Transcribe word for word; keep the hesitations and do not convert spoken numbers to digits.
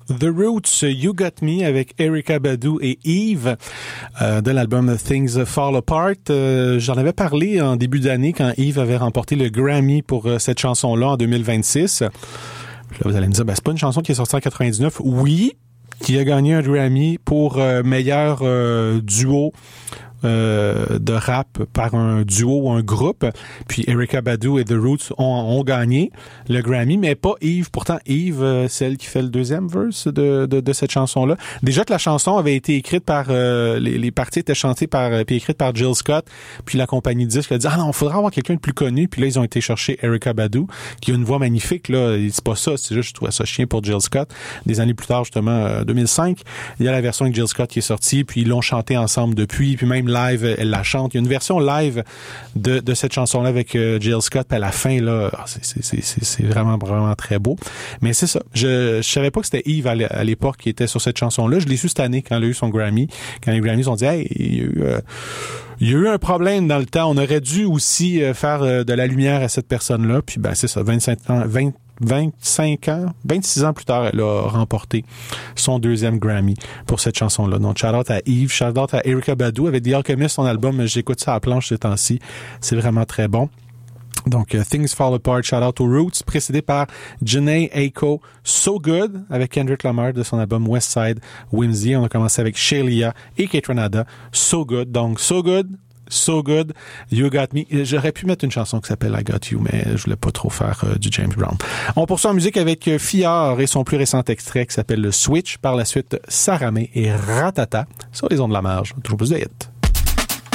The Roots, You Got Me avec Erykah Badu et Eve euh, de l'album Things Fall Apart. Euh, j'en avais parlé en début d'année quand Eve avait remporté le Grammy pour euh, cette chanson-là en deux mille vingt-six. Puis là, vous allez me dire, ben, c'est pas une chanson qui est sortie en quatre-vingt-dix-neuf. Oui, qui a gagné un Grammy pour euh, meilleur euh, duo Euh, de rap par un duo ou un groupe. Puis Erykah Badu et The Roots ont, ont gagné le Grammy, mais pas Eve. Pourtant, Eve, euh, celle qui fait le deuxième verse de, de, de cette chanson-là. Déjà que la chanson avait été écrite par... Euh, les, les parties étaient chantées par... Euh, puis écrites par Jill Scott. Puis la compagnie de disques a dit « Ah non, il faudra avoir quelqu'un de plus connu. » Puis là, ils ont été chercher Erykah Badu, qui a une voix magnifique. Là, c'est pas ça, c'est juste, je trouvais ça chien pour Jill Scott. Des années plus tard, justement, euh, deux mille cinq, il y a la version avec Jill Scott qui est sortie, puis ils l'ont chantée ensemble depuis, puis même live, elle la chante. Il y a une version live de, de cette chanson-là avec euh, Jill Scott, puis à la fin, là, c'est, c'est, c'est, c'est, c'est vraiment, vraiment très beau. Mais c'est ça. Je, je savais pas que c'était Eve à l'époque qui était sur cette chanson-là. Je l'ai su cette année quand elle a eu son Grammy. Quand les Grammys ont dit, hey, il y a eu, euh, il y a eu un problème dans le temps. On aurait dû aussi euh, faire euh, de la lumière à cette personne-là. Puis, ben, c'est ça, vingt-cinq ans, vingt vingt-cinq ans, vingt-six ans plus tard, elle a remporté son deuxième Grammy pour cette chanson-là. Donc, shout-out à Eve, shout-out à Erykah Badu avec The Alchemist, son album, j'écoute ça à la planche ces temps-ci. C'est vraiment très bon. Donc, uh, Things Fall Apart, shout-out aux Roots, précédé par Jhené Aiko, So Good, avec Kendrick Lamar de son album West Side Whimsy. On a commencé avec Shelia et Kate Renada, So Good. Donc, So Good, So Good, You Got Me. J'aurais pu mettre une chanson qui s'appelle I Got You, mais je voulais pas trop faire euh, du James Brown. On poursuit en musique avec euh, Fior et son plus récent extrait qui s'appelle Le Switch. Par la suite, Saramé et Ratata sur les ondes de la marge. Toujours plus de hits.